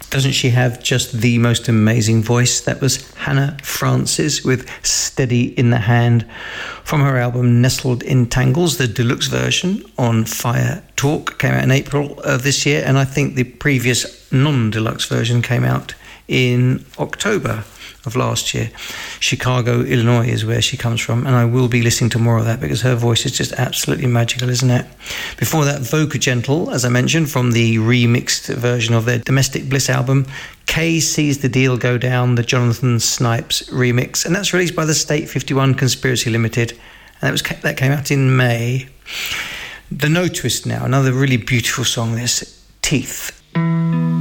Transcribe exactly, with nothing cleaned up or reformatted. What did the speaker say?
Doesn't she have just the most amazing voice? That was Hannah Francis with Steady in the Hand from her album Nestled in Tangles. The deluxe version on Fire Talk came out in April of this year, and I think the previous non-deluxe version came out in October of last year. Chicago, Illinois is where she comes from, and I will be listening to more of that because her voice is just absolutely magical, isn't it? Before that, Voca Gentle, as I mentioned, from the remixed version of their Domestic Bliss album, Kay Sees the Deal Go Down, the Jonathan Snipes remix, and that's released by the State fifty-one Conspiracy Limited, and that was that came out in May. The No Twist now, another really beautiful song, this, Teeth.